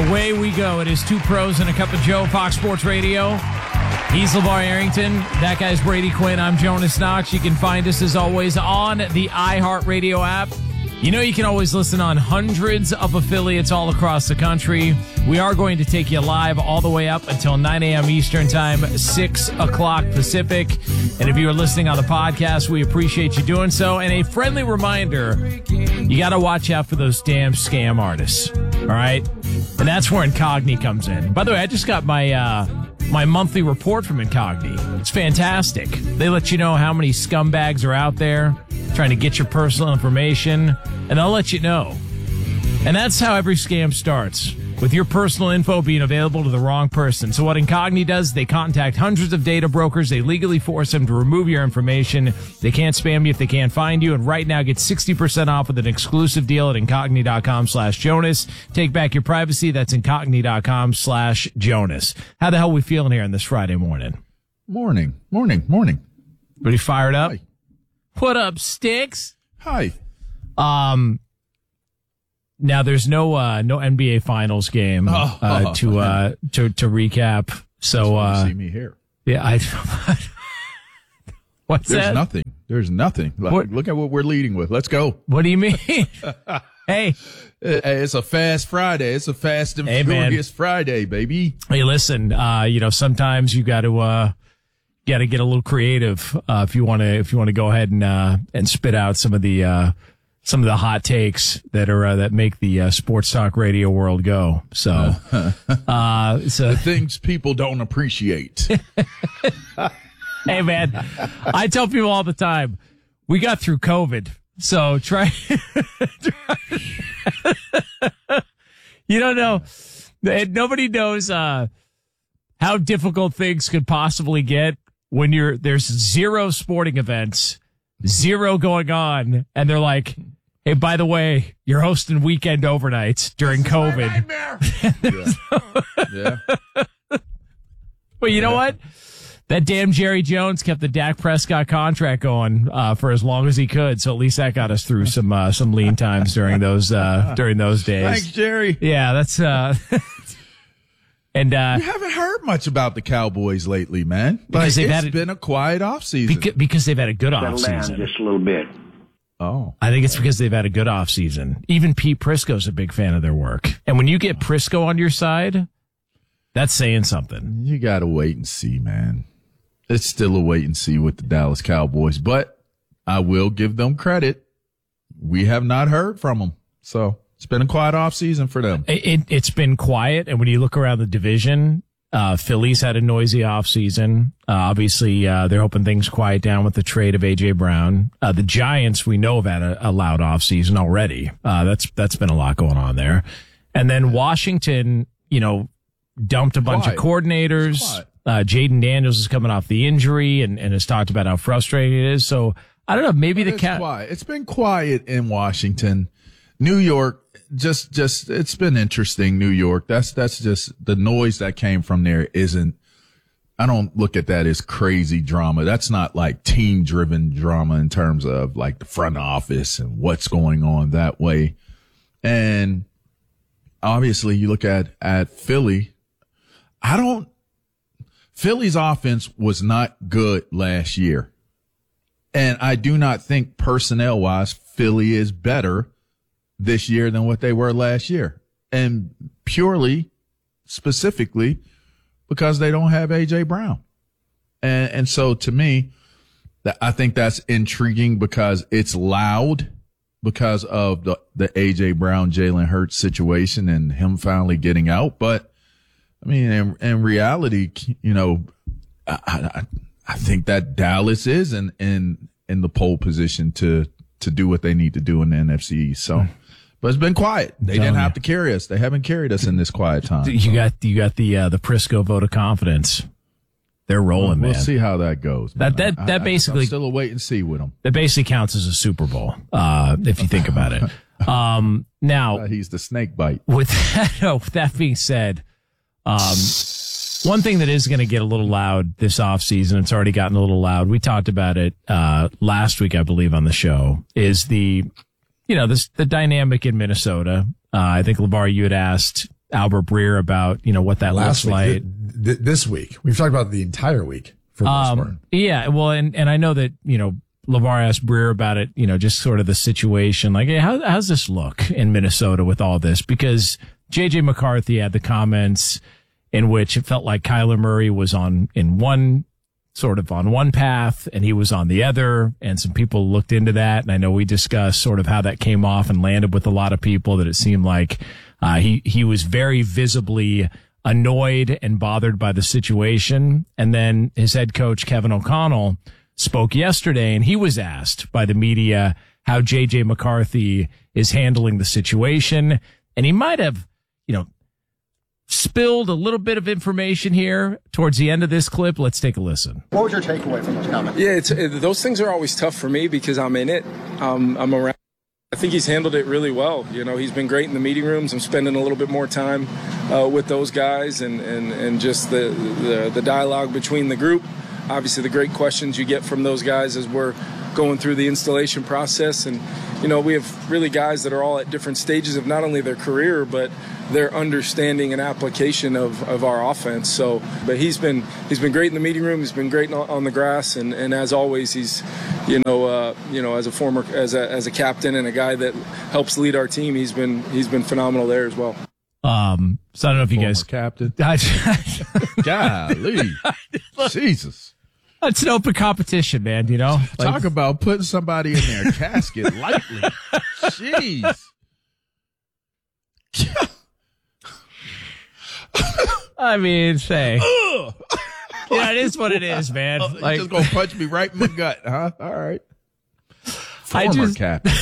away we go. It is Two Pros and a Cup of Joe, Fox Sports Radio. He's LeVar Arrington. That guy's Brady Quinn. I'm Jonas Knox. You can find us, as always, on the iHeartRadio app. You know you can always listen on hundreds of affiliates all across the country. We are going to take you live all the way up until 9 a.m. Eastern Time, 6 o'clock Pacific. And if you are listening on the podcast, we appreciate you doing so. And a friendly reminder, you got to watch out for those damn scam artists, all right? And that's where Incogni comes in. By the way, I just got my monthly report from Incogni. It's fantastic. They let you know how many scumbags are out there trying to get your personal information, and they'll let you know. And that's how every scam starts, with your personal info being available to the wrong person. So what Incogni does, they contact hundreds of data brokers. They legally force them to remove your information. They can't spam you if they can't find you. And right now, get 60% off with an exclusive deal at Incogni.com/Jonas. Take back your privacy. That's Incogni.com/Jonas. How the hell are we feeling here on this Friday morning? Morning. Pretty fired up? Hi. What up, Sticks? Hi. Now there's no NBA Finals game to recap. So see me here. Yeah, what's There's that? nothing. There's nothing. Look at what we're leading with. Let's go. What do you mean? Hey, it's a fast Friday. It's a fast and furious Friday, baby. Hey, listen. Sometimes you got to get a little creative if you want to go ahead and spit out some of the hot takes that make the sports talk radio world go. So, the things people don't appreciate. Hey, man, I tell people all the time, we got through COVID, so try. You don't know. Nobody knows how difficult things could possibly get when there's zero sporting events, zero going on, and they're like, hey, by the way, you're hosting weekend overnights during COVID. Yeah. Well, you know what? That damn Jerry Jones kept the Dak Prescott contract going for as long as he could, so at least that got us through some lean times during those days. Thanks, Jerry. Yeah, that's and you haven't heard much about the Cowboys lately, man. Because it's been a quiet offseason. Because they've had a good offseason. Settle down just a little bit. Oh. I think it's because they've had a good offseason. Even Pete Prisco's a big fan of their work. And when you get Prisco on your side, that's saying something. You got to wait and see, man. It's still a wait and see with the Dallas Cowboys, but I will give them credit. We have not heard from them. So it's been a quiet offseason for them. It's been quiet. And when you look around the division, Philly's had a noisy offseason. Obviously, they're hoping things quiet down with the trade of A.J. Brown. The Giants, we know, have had a loud offseason already. That's been a lot going on there. And then Washington, dumped a bunch of coordinators. Jaden Daniels is coming off the injury and has talked about how frustrating it is. So I don't know. Maybe it's been quiet in Washington. New York, just it's been interesting. New York, that's just the noise that came from there isn't. I don't look at that as crazy drama. That's not like team driven drama in terms of like the front office and what's going on that way. And obviously you look at Philly. Philly's offense was not good last year. And I do not think personnel wise, Philly is better this year than what they were last year. And purely, specifically, because they don't have A.J. Brown. And so to me, I think that's intriguing because it's loud because of the A.J. Brown, Jalen Hurts situation and him finally getting out. But I mean, in reality, I think that Dallas is in the pole position to do what they need to do in the NFC. So, but it's been quiet. They didn't have to carry us. They haven't carried us in this quiet time. You got the Prisco vote of confidence. They're rolling, man. We'll see how that goes. That basically I'm still a wait and see with them. That basically counts as a Super Bowl, if you think about it. Now he's the snake bite. With that being said. One thing that is going to get a little loud this offseason, it's already gotten a little loud. We talked about it last week, I believe, on the show, is the dynamic in Minnesota. I think, LeVar, you had asked Albert Breer about, what that looks like. This week. We've talked about the entire week for most part. Yeah, well, and I know that, LeVar asked Breer about it, just sort of the situation. Like, hey, how's this look in Minnesota with all this? Because J.J. McCarthy had the comments in which it felt like Kyler Murray was on one path and he was on the other, and some people looked into that. And I know we discussed sort of how that came off and landed with a lot of people, that it seemed like he was very visibly annoyed and bothered by the situation. And then his head coach, Kevin O'Connell, spoke yesterday, and he was asked by the media how J.J. McCarthy is handling the situation. And he might have, spilled a little bit of information here towards the end of this clip. Let's take a listen. What was your takeaway from those comments? Yeah, those things are always tough for me because I'm in it. I'm around. I think he's handled it really well. He's been great in the meeting rooms. I'm spending a little bit more time with those guys and just the dialogue between the group. Obviously, the great questions you get from those guys as we're going through the installation process. And, we have really guys that are all at different stages of not only their career, but their understanding and application of our offense. So, but he's been great in the meeting room. He's been great on the grass. And as always, he's, as a captain and a guy that helps lead our team, he's been phenomenal there as well. So I don't know if you guys, captain. Golly, Jesus. It's an open competition, man. Talk about putting somebody in their casket lightly. Jeez. I mean, say, it is what it is, man. Like, just gonna punch me right in the gut, huh? All right. Former captain.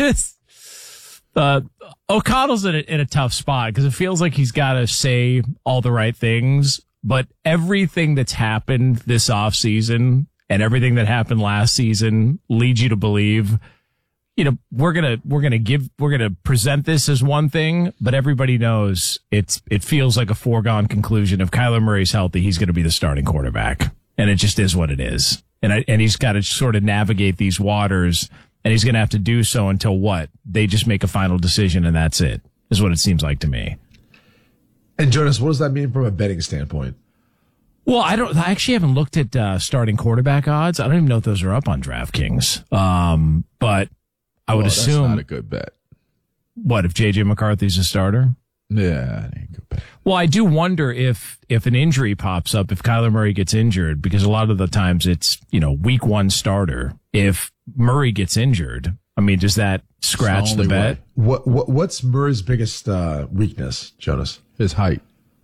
O'Connell's in a tough spot because it feels like he's got to say all the right things, but everything that's happened this offseason and everything that happened last season leads you to believe, we're gonna present this as one thing, but everybody knows it feels like a foregone conclusion. If Kyler Murray's healthy, he's going to be the starting quarterback, and it just is what it is. And he's got to sort of navigate these waters. And he's going to have to do so until they just make a final decision, and that's it, is what it seems like to me. And Jonas, what does that mean from a betting standpoint? Well, I actually haven't looked at starting quarterback odds. I don't even know if those are up on DraftKings. But I would assume that's not a good bet. What, if J.J. McCarthy's a starter? Yeah, it ain't a good bet. Well, I do wonder if an injury pops up, if Kyler Murray gets injured, because a lot of the times it's, week one starter. If Murray gets injured, I mean, does that scratch the bet? What's Murray's biggest weakness, Jonas? His height.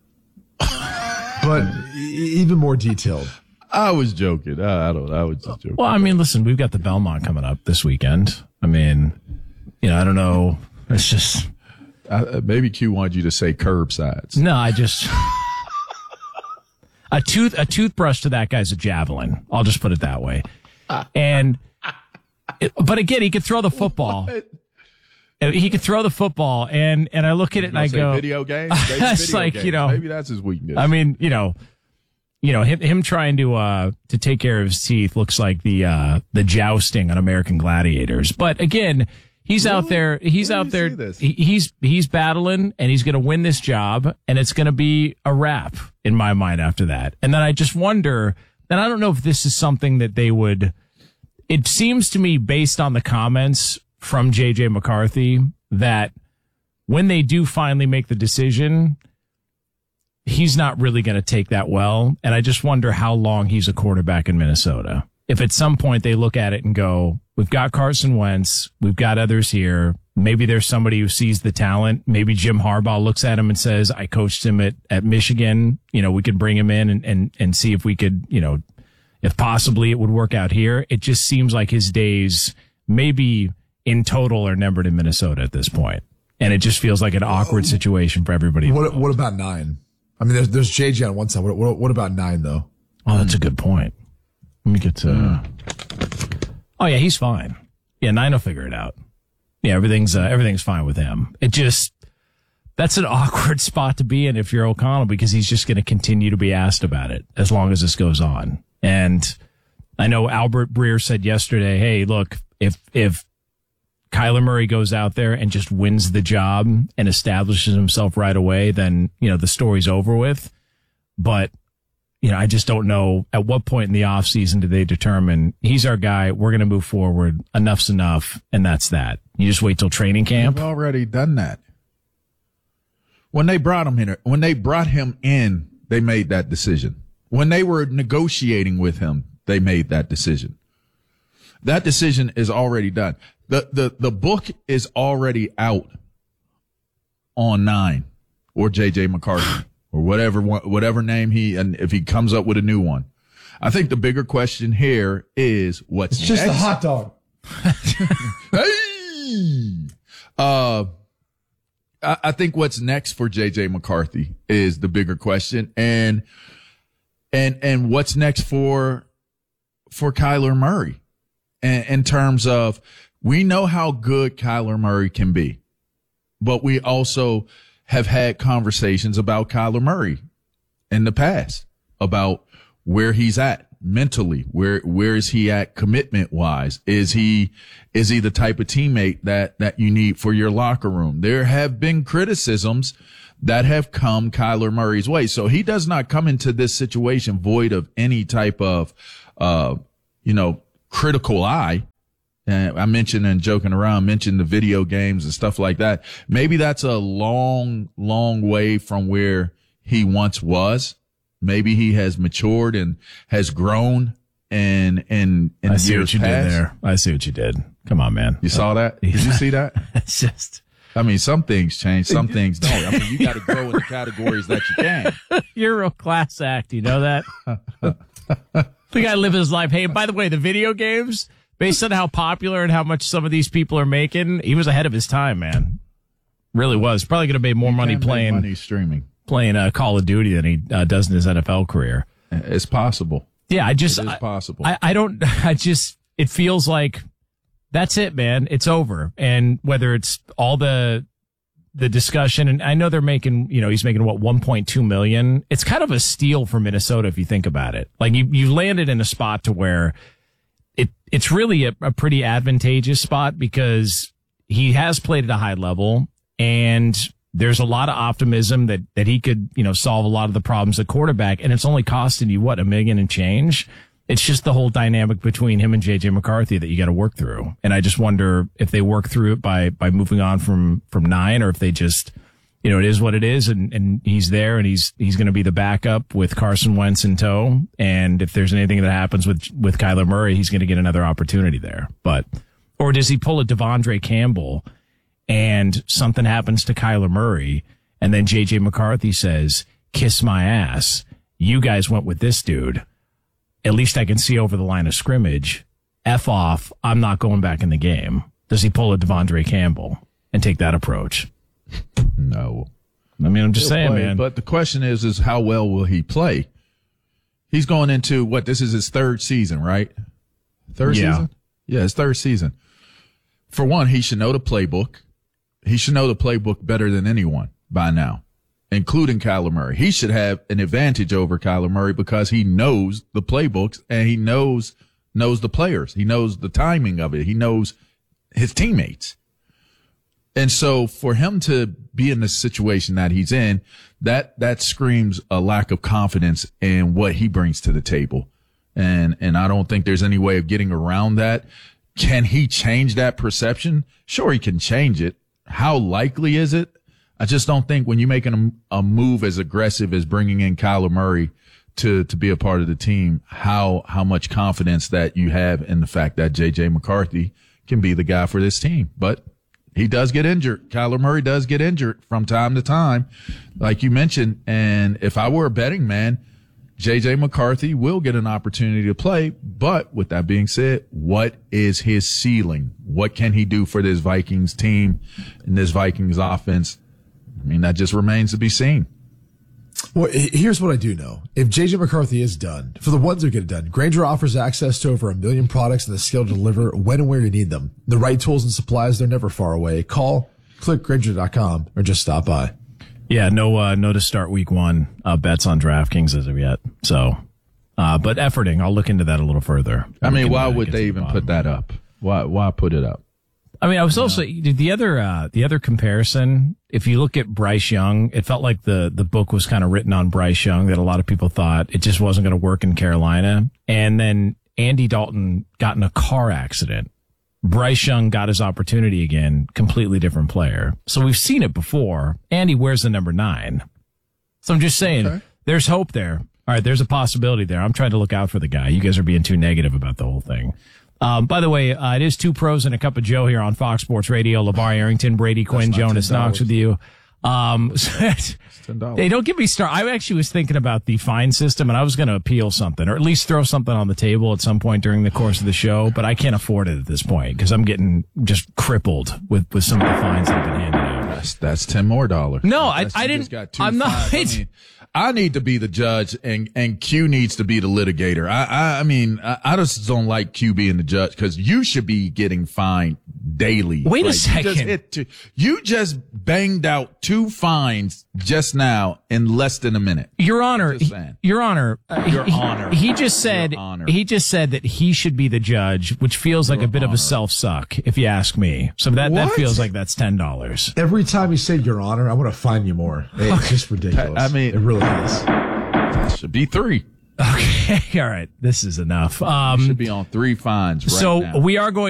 But even more detailed. I was joking. I was just joking. Well, I mean, listen, we've got the Belmont coming up this weekend. I mean, I don't know. It's just maybe Q wanted you to say curbsides. No, I just a toothbrush to that guy's a javelin. I'll just put it that way. But again, he could throw the football. He could throw the football, and I look at it and I go, video games. It's like games. Maybe that's his weakness. I mean, him trying to take care of his teeth looks like the jousting on American Gladiators. But again, he's out there. He's battling, and he's going to win this job, and it's going to be a wrap in my mind after that. And then I just wonder. And I don't know if this is something that they would. It seems to me, based on the comments from J.J. McCarthy, that when they do finally make the decision, he's not really going to take that well. And I just wonder how long he's a quarterback in Minnesota. If at some point they look at it and go, we've got Carson Wentz, we've got others here. Maybe there's somebody who sees the talent. Maybe Jim Harbaugh looks at him and says, I coached him at Michigan. We could bring him in and see if we could, if possibly it would work out here. It just seems like his days maybe in total are numbered in Minnesota at this point. And it just feels like an awkward situation for everybody. What about 9? I mean, there's JJ on one side. What about 9 though? Oh, that's a good point. Let me get to, oh yeah, he's fine. Yeah. 9 will figure it out. Yeah. Everything's fine with him. That's an awkward spot to be in if you're O'Connell, because he's just going to continue to be asked about it as long as this goes on. And I know Albert Breer said yesterday, hey, look, if Kyler Murray goes out there and just wins the job and establishes himself right away, then, the story's over with. But, I just don't know at what point in the offseason do they determine he's our guy, we're going to move forward, enough's enough, and that's that. You just wait till training camp? They've already done that. When they brought him in, they made that decision. When they were negotiating with him, they made that decision. That decision is already done. The book is already out on 9 or JJ McCarthy or whatever name and if he comes up with a new one. I think the bigger question here is what's next. It's just a hot dog. Hey! I think what's next for JJ McCarthy is the bigger question, and what's next for Kyler Murray, in terms of, we know how good Kyler Murray can be, but we also have had conversations about Kyler Murray in the past about where he's at mentally, where is he at commitment wise? Is he the type of teammate that you need for your locker room? There have been criticisms that have come Kyler Murray's way. So he does not come into this situation void of any type of, critical eye. And I mentioned, and joking around, mentioned the video games and stuff like that. Maybe that's a long, long way from where he once was. Maybe he has matured and has grown in I see years what you past. did there. I see what you did. Come on, man. You saw that? Did you see that? It's just, I mean, some things change, some things don't. I mean, you got to grow in the categories that you can. you're a real class act. You know that? The guy living his life. Hey, by the way, the video games, based on how popular and how much some of these people are making, he was ahead of his time, man. Really was. Probably going to make more money playing Call of Duty than he does in his NFL career. It's possible. Yeah, it is possible. It feels like that's it, man. It's over. And whether it's all the discussion, and I know they're making, he's making $1.2 million. It's kind of a steal for Minnesota if you think about it. Like you landed in a spot to where it's really a pretty advantageous spot because he has played at a high level, and there's a lot of optimism that he could, solve a lot of the problems at quarterback, and it's only costing you, $1 million and change. It's just the whole dynamic between him and JJ McCarthy that you got to work through. And I just wonder if they work through it by moving on from 9, or if they just, it is what it is, and he's there, and he's going to be the backup with Carson Wentz in tow. And if there's anything that happens with Kyler Murray, he's going to get another opportunity there. Or does he pull a Devondre Campbell and something happens to Kyler Murray, and then JJ McCarthy says, "Kiss my ass. You guys went with this dude. At least I can see over the line of scrimmage. F off. I'm not going back in the game." Does he pull a Devondre Campbell and take that approach? No. I mean, I'm just saying, man. But the question is how well will he play? He's going into this is his third season, right? Third season? Yeah, his third season. For one, he should know the playbook. He should know the playbook better than anyone by now, including Kyler Murray. He should have an advantage over Kyler Murray because he knows the playbooks and he knows the players. He knows the timing of it. He knows his teammates. And so for him to be in the situation that he's in, that screams a lack of confidence in what he brings to the table. And I don't think there's any way of getting around that. Can he change that perception? Sure, he can change it. How likely is it? I just don't think when you're making a move as aggressive as bringing in Kyler Murray to be a part of the team, how much confidence that you have in the fact that JJ McCarthy can be the guy for this team. But he does get injured. Kyler Murray does get injured from time to time, like you mentioned. And if I were a betting man, JJ McCarthy will get an opportunity to play. But with that being said, what is his ceiling? What can he do for this Vikings team and this Vikings offense? I mean, that just remains to be seen. Well, here's what I do know. If JJ McCarthy is done, for the ones who get it done, Grainger offers access to over 1 million products and the skill to deliver when and where you need them. The right tools and supplies, they're never far away. Call, click Grainger.com, or just stop by. Yeah, no to start week 1 bets on DraftKings as of yet. So, but efforting, I'll look into that a little further. I mean, why would they even put that up? Why put it up? I mean, I was also the other comparison. If you look at Bryce Young, it felt like the book was kind of written on Bryce Young, that a lot of people thought it just wasn't going to work in Carolina. And then Andy Dalton got in a car accident. Bryce Young got his opportunity again, completely different player. So we've seen it before. Andy wears the number 9. So I'm just saying, There's hope there. All right, there's a possibility there. I'm trying to look out for the guy. You guys are being too negative about the whole thing. By the way, it is 2 Pros and a Cup of Joe here on Fox Sports Radio. LeVar Arrington, Brady Quinn, Jonas Knox with you. $10. Hey, don't get me started. I actually was thinking about the fine system, and I was going to appeal something, or at least throw something on the table at some point during the course of the show, but I can't afford it at this point because I'm getting just crippled with some of the fines that have been handed out. That's $10 more. No, I didn't. I'm not. I need to be the judge, and Q needs to be the litigator. I mean, I just don't like Q being the judge because you should be getting fined daily. Wait a second. You just banged out 2 fines just now in less than a minute. Your Honor, Your Honor, he just said that he should be the judge, which feels like a bit of a self-suck, if you ask me. So that feels like that's $10. Every time you say Your Honor, I want to fine you more. It's just ridiculous. I mean, it really is. It should be 3. Okay, all right. This is enough. You should be on 3 fines right now. So we are going